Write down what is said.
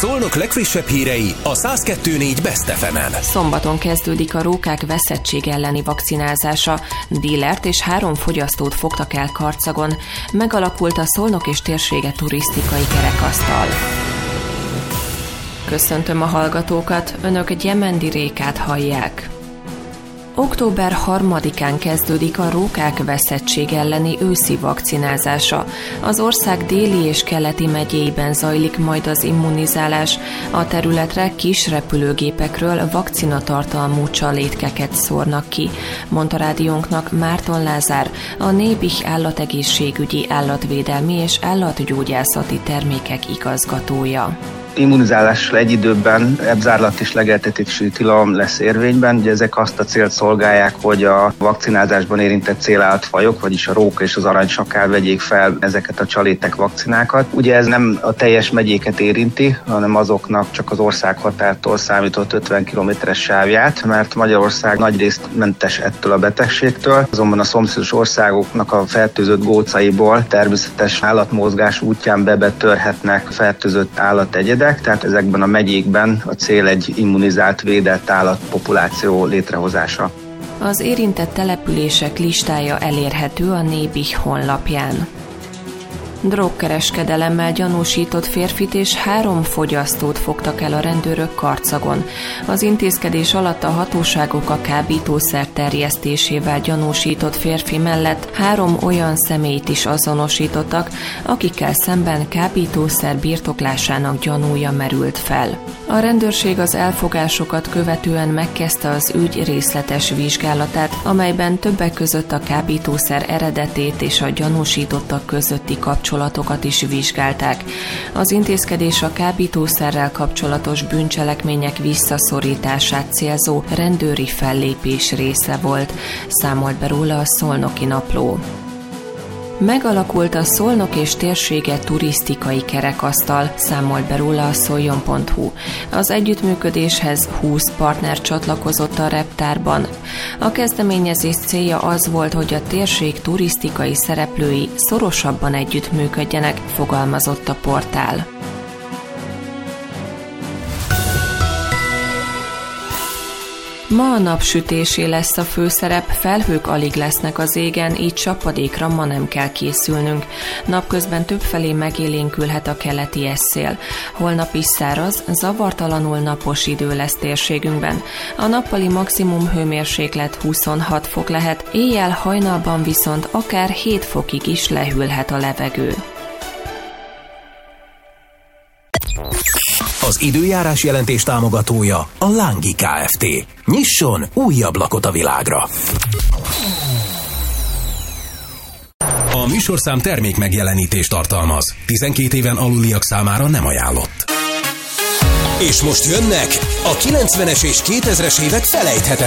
Szolnok legfrissebb hírei a 102.4 Best FM-en. Szombaton kezdődik a rókák veszettség elleni vakcinázása. Dílert és 3 fogyasztót fogtak el Karcagon. Megalakult a Szolnok és térsége turisztikai kerekasztal. Köszöntöm a hallgatókat, önök Gyemendi Rékát hallják. Október 3-án kezdődik a rókák veszettség elleni őszi vakcinázása. Az ország déli és keleti megyéiben zajlik majd az immunizálás. A területre kis repülőgépekről vakcinatartalmú csalétkeket szórnak ki, mondta rádiónknak Márton Lázár, a Nébih állategészségügyi, állatvédelmi és állatgyógyászati termékek igazgatója. Immunizálással egy időben ebzárlat és legeltetési tilalom lesz érvényben. Ugye ezek azt a célt szolgálják, hogy a vakcinázásban érintett célállatfajok, vagyis a róka és az aranysakál vegyék fel ezeket a csalétek vakcinákat. Ugye ez nem a teljes megyéket érinti, hanem azoknak csak az országhatártól számított 50 kilométeres sávját, mert Magyarország nagyrészt mentes ettől a betegségtől. Azonban a szomszédos országoknak a fertőzött gócaiból természetes állatmozgás útján betörhetnek fertőzött állategyedek. Tehát ezekben a megyékben a cél egy immunizált, védett állatpopuláció létrehozása. Az érintett települések listája elérhető a Nébih honlapján. Drogkereskedelemmel gyanúsított férfit és 3 fogyasztót fogtak el a rendőrök Karcagon. Az intézkedés alatt a hatóságok a kábítószer terjesztésével gyanúsított férfi mellett 3 olyan személyt is azonosítottak, akikkel szemben kábítószer birtoklásának gyanúja merült fel. A rendőrség az elfogásokat követően megkezdte az ügy részletes vizsgálatát, amelyben többek között a kábítószer eredetét és a gyanúsítottak közötti kapcsolatokat is vizsgálták. Az intézkedés a kábítószerrel kapcsolatos bűncselekmények visszaszorítását célzó rendőri fellépés része volt, számolt be róla a Szolnoki Napló. Megalakult a Szolnok és térsége turisztikai kerekasztal, számolt be róla a szoljon.hu. Az együttműködéshez 20 partner csatlakozott a reptárban. A kezdeményezés célja az volt, hogy a térség turisztikai szereplői szorosabban együttműködjenek, fogalmazott a portál. Ma a napsütésé lesz a főszerep, felhők alig lesznek az égen, így csapadékra ma nem kell készülnünk. Napközben többfelé megélénkülhet a keleti esszél. Holnap is száraz, zavartalanul napos idő lesz térségünkben. A nappali maximum hőmérséklet 26 fok lehet, éjjel hajnalban viszont akár 7 fokig is lehűlhet a levegő. Az időjárás jelentés támogatója a Lángi Kft. Nyisson új ablakot a világra! A műsorszám termék megjelenítést tartalmaz. 12 éven aluliak számára nem ajánlott. És most jönnek a 90-es és 2000-es évek felejthetetlen